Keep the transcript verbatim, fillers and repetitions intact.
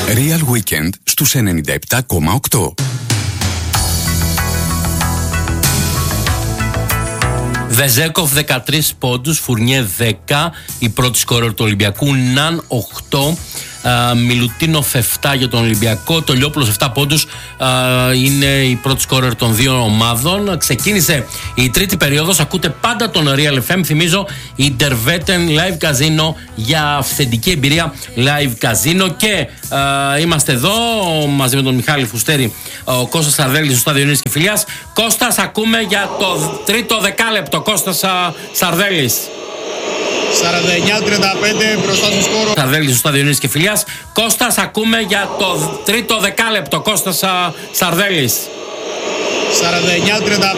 Real Weekend στους ενενήντα επτά κόμμα οκτώ. Βεζέκοφ δεκατρείς πόντους, Φουρνιέ δέκα, η πρώτη σκόρερ του Ολυμπιακού, Ναν οκτώ, Uh, Μιλουτίνοφ εφτά για τον Ολυμπιακό, το Λιόπουλος επτά πόντους, uh, είναι η πρώτη σκόρερ των δύο ομάδων. Ξεκίνησε η τρίτη περίοδος, ακούτε πάντα τον Real εφ εμ. Θυμίζω, Interveten Live Casino για αυθεντική εμπειρία Live Casino. Και uh, είμαστε εδώ μαζί με τον Μιχάλη Φουστέρη, ο Κώστας Σαρδέλης στο Στάδιο Ειρήνης και Φιλίας. Κώστας, ακούμε για το τρίτο δεκάλεπτο. Κώστας uh, Σαρδέλης. σαράντα εννιά τριάντα πέντε μπροστά στο σκόρο. Σαρδέλης στο Στάδιο Ειρήνης και Φιλίας. Κώστας, ακούμε για το τρίτο δεκάλεπτο. Κώστας uh, Σαρδέλης. σαράντα εννιά τριάντα